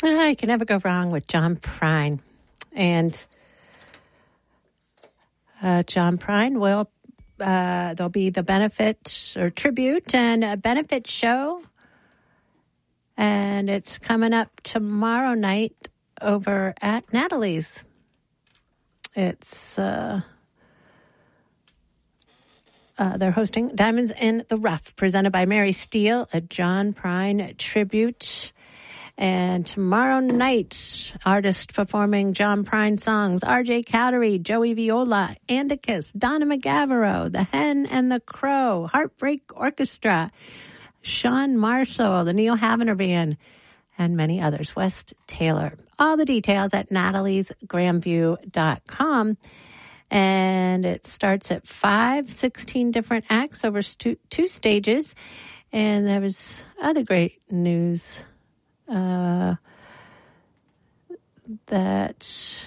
You can never go wrong with John Prine. And John Prine will, there'll be the benefit or tribute and a benefit show. And it's coming up tomorrow night over at Natalie's. It's, they're hosting Diamonds in the Rough, presented by Mary Steele, a John Prine tribute. And tomorrow night, artists performing John Prine songs, R.J. Cowdery, Joey Viola, Andicus, Donna McGavero, The Hen and the Crow, Heartbreak Orchestra, Sean Marshall, the Neil Havner Band, and many others. West Taylor. All the details at nataliesgrandview.com. And it starts at 16 different acts over two stages. And there was other great news that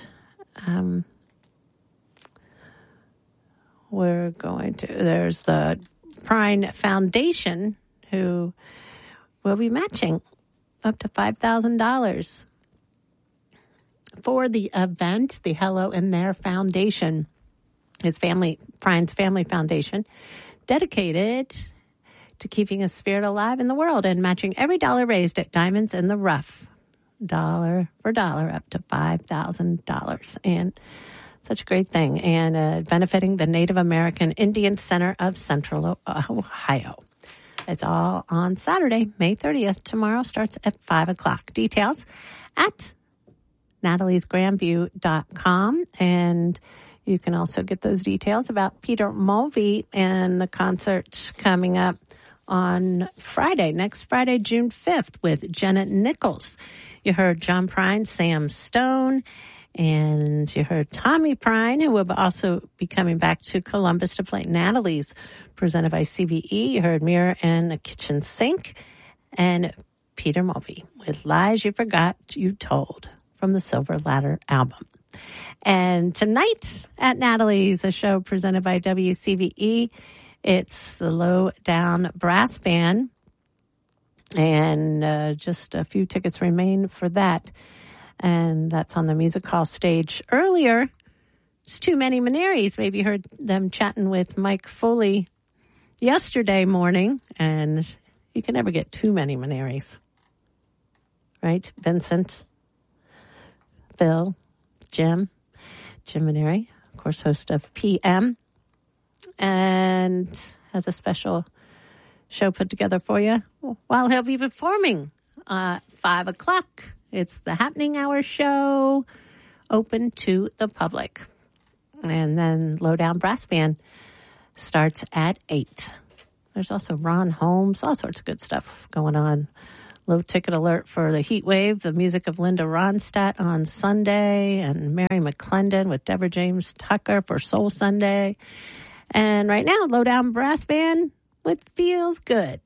we're going to. There's the Prine Foundation, who will be matching up to $5,000 for the event. The Hello in There Foundation, Prine's family foundation, dedicated to keeping a spirit alive in the world and matching every dollar raised at Diamonds in the Rough, dollar for dollar, up to $5,000. And such a great thing. And benefiting the Native American Indian Center of Central Ohio. It's all on Saturday, May 30th. Tomorrow starts at 5 o'clock. Details at nataliesgrandview.com. And you can also get those details about Peter Mulvey and the concert coming up on Friday, next Friday, June 5th, with Jenna Nichols. You heard John Prine, Sam Stone, and you heard Tommy Prine, who will also be coming back to Columbus to play Natalie's, presented by CBE. You heard Mirror and a Kitchen Sink, and Peter Mulvey with Lies You Forgot You Told from the Silver Ladder album. And tonight at Natalie's, a show presented by WCBE, it's the Low Down Brass Band, and just a few tickets remain for that. And that's on the Music Hall stage. Earlier, it's Too Many Maneris. Maybe you heard them chatting with Mike Foley yesterday morning, and you can never get too many Maneris, right? Vincent, Phil, Jim Maneri, of course, host of PM, and has a special show put together for you while he'll be performing 5 o'clock. It's the Happening Hour show, open to the public. And then Lowdown Brass Band starts at 8. There's also Ron Holmes, all sorts of good stuff going on. Low ticket alert for the Heat Wave, the music of Linda Ronstadt on Sunday, and Mary McClendon with Deborah James Tucker for Soul Sunday. And right now, Lowdown Brass Band with Feels Good.